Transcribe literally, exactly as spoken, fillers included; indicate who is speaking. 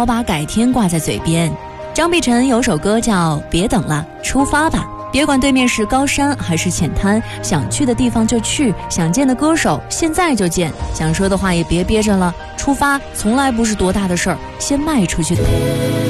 Speaker 1: 好把改天挂在嘴边。张碧晨有首歌叫《别等了，出发吧》，别管对面是高山还是浅滩，想去的地方就去，想见的歌手现在就见，想说的话也别憋着了，出发从来不是多大的事儿，先迈出去。